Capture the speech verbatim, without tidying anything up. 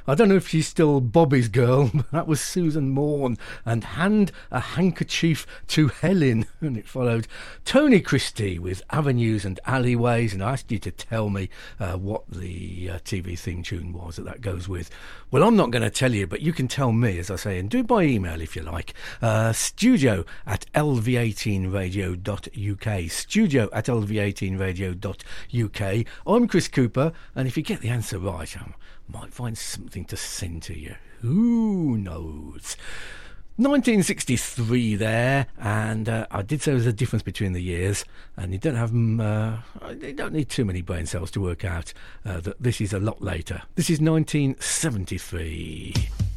I don't know if she's still Bobby's girl, but that was Susan Morn, and Hand a Handkerchief to Helen. And it followed Tony Christie with Avenues and Alleyways, and I asked you to tell me uh, what the uh, T V theme tune was that that goes with. Well, I'm not going to tell you, but you can tell me, as I say, and do it by email if you like. Uh, studio at l v eighteen radio dot u k. Studio at l v eighteen radio dot u k. I'm Chris Cooper, and if you get the answer right, I might find something to send to you. Who knows? nineteen sixty-three there, and uh, I did say there was a difference between the years, and you don't have uh, you don't need too many brain cells to work out uh, that this is a lot later. This is nineteen seventy-three.